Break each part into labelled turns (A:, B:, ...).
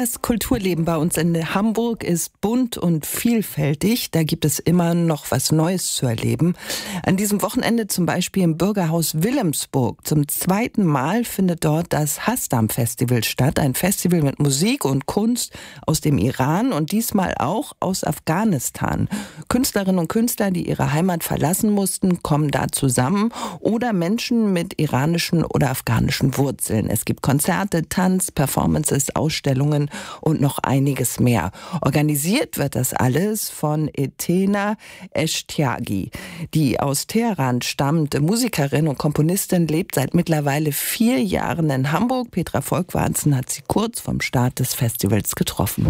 A: Das Kulturleben bei uns in Hamburg ist bunt und vielfältig. Da gibt es immer noch was Neues zu erleben. An diesem Wochenende zum Beispiel im Bürgerhaus Wilhelmsburg. Zum zweiten Mal findet dort das Hasdam-Festival statt. Ein Festival mit Musik und Kunst aus dem Iran und diesmal auch aus Afghanistan. Künstlerinnen und Künstler, die ihre Heimat verlassen mussten, kommen da zusammen. Oder Menschen mit iranischen oder afghanischen Wurzeln. Es gibt Konzerte, Tanz, Performances, Ausstellungen und noch einiges mehr. Organisiert wird das alles von Atena Eshtiaghi. Die aus Teheran stammende Musikerin und Komponistin lebt seit mittlerweile 4 Jahren in Hamburg. Petra Volkwarzen hat sie kurz vom Start des Festivals getroffen.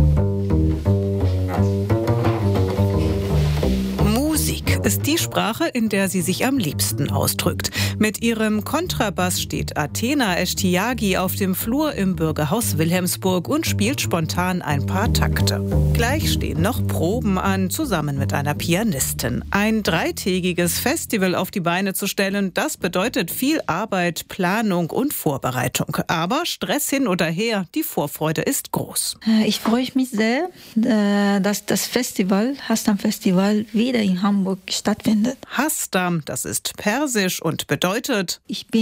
B: Musik ist die Sprache, in der sie sich am liebsten ausdrückt. Mit ihrem Kontrabass steht Atena Eshtiaghi auf dem Flur im Bürgerhaus Wilhelmsburg und spielt spontan ein paar Takte. Gleich stehen noch Proben an, zusammen mit einer Pianistin. Ein 3-tägiges Festival auf die Beine zu stellen, das bedeutet viel Arbeit, Planung und Vorbereitung. Aber Stress hin oder her, die Vorfreude ist groß.
C: Ich freue mich sehr, dass das Festival, Hasdam-Festival, wieder in Hamburg stattfindet.
B: Hasdam, das ist persisch und bedeutet: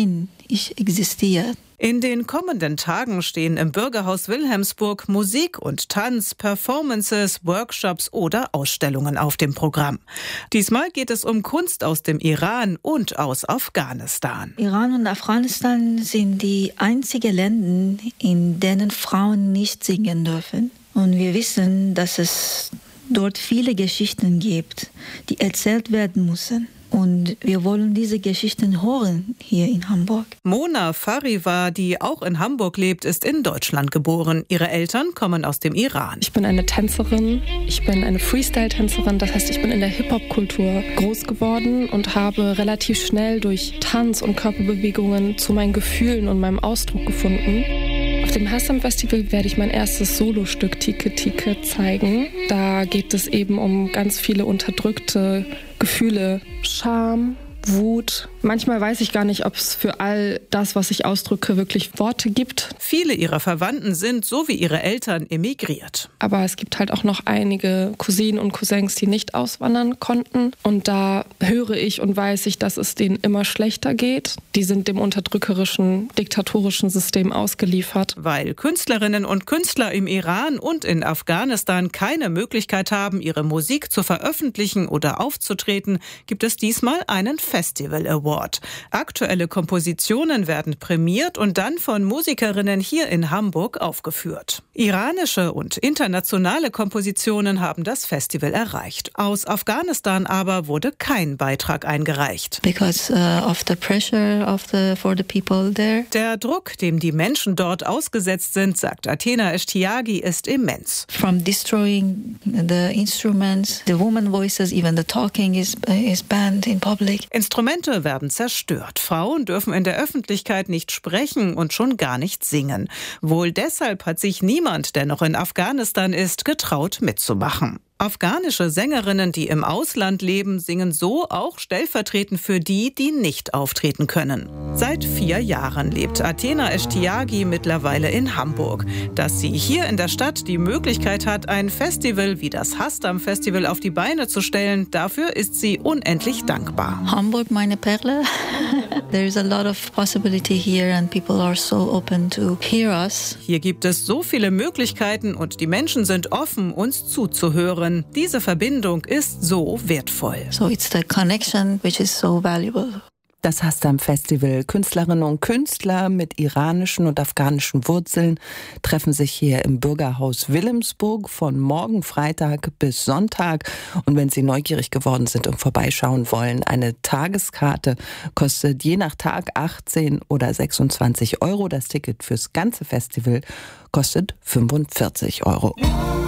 C: Ich existiere.
B: In den kommenden Tagen stehen im Bürgerhaus Wilhelmsburg Musik und Tanz, Performances, Workshops oder Ausstellungen auf dem Programm. Diesmal geht es um Kunst aus dem Iran und aus Afghanistan.
C: Iran und Afghanistan sind die einzigen Länder, in denen Frauen nicht singen dürfen. Und wir wissen, dass es dort viele Geschichten gibt, die erzählt werden müssen. Und wir wollen diese Geschichten hören hier in Hamburg.
B: Mona Fariva, die auch in Hamburg lebt, ist in Deutschland geboren. Ihre Eltern kommen aus dem Iran.
D: Ich bin eine Tänzerin, ich bin eine Freestyle-Tänzerin. Das heißt, ich bin in der Hip-Hop-Kultur groß geworden und habe relativ schnell durch Tanz und Körperbewegungen zu meinen Gefühlen und meinem Ausdruck gefunden. Auf dem Hasdam-Festival werde ich mein erstes Solostück Tike Tike zeigen. Da geht es eben um ganz viele unterdrückte Gefühle. Scham, Wut. Manchmal weiß ich gar nicht, ob es für all das, was ich ausdrücke, wirklich Worte gibt.
B: Viele ihrer Verwandten sind, so wie ihre Eltern, emigriert.
D: Aber es gibt halt auch noch einige Cousinen und Cousins, die nicht auswandern konnten. Und da höre ich und weiß ich, dass es denen immer schlechter geht. Die sind dem unterdrückerischen, diktatorischen System ausgeliefert.
B: Weil Künstlerinnen und Künstler im Iran und in Afghanistan keine Möglichkeit haben, ihre Musik zu veröffentlichen oder aufzutreten, gibt es diesmal einen Festival Award. Aktuelle Kompositionen werden prämiert und dann von Musikerinnen hier in Hamburg aufgeführt. Iranische und internationale Kompositionen haben das Festival erreicht. Aus Afghanistan aber wurde kein Beitrag eingereicht.
C: Because of the pressure for the people there.
B: Der Druck, dem die Menschen dort ausgesetzt sind, sagt Atena Eshtiaghi, ist immens.
C: From destroying the instruments, the woman voices, even the talking is banned in public.
B: Instrumente werden zerstört. Frauen dürfen in der Öffentlichkeit nicht sprechen und schon gar nicht singen. Wohl deshalb hat sich niemand, der noch in Afghanistan ist, getraut mitzumachen. Afghanische Sängerinnen, die im Ausland leben, singen so auch stellvertretend für die, die nicht auftreten können. Seit 4 Jahren lebt Atena Eshtiaghi mittlerweile in Hamburg. Dass sie hier in der Stadt die Möglichkeit hat, ein Festival wie das Hasdam-Festival auf die Beine zu stellen, dafür ist sie unendlich dankbar.
C: Hamburg, meine Perle. There is a lot of possibility here and people are so open to hear us.
B: Hier gibt es so viele Möglichkeiten und die Menschen sind offen, uns zuzuhören. Diese Verbindung ist so wertvoll.
C: So it's the connection which is so valuable.
A: Das Hasdam-Festival. Künstlerinnen und Künstler mit iranischen und afghanischen Wurzeln treffen sich hier im Bürgerhaus Wilhelmsburg von morgen Freitag bis Sonntag. Und wenn Sie neugierig geworden sind und vorbeischauen wollen, eine Tageskarte kostet je nach Tag 18 oder 26 Euro. Das Ticket fürs ganze Festival kostet 45 Euro.